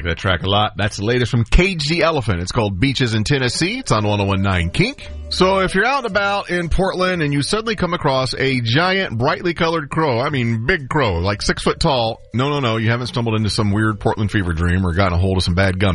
like that track a lot. That's the latest from Cage the Elephant. It's called Beaches in Tennessee. It's on 101.9 Kink. So if you're out and about in Portland and you suddenly come across a giant, brightly colored crow, I mean big crow, like 6 foot tall, no, you haven't stumbled into some weird Portland fever dream or gotten a hold of some bad gum.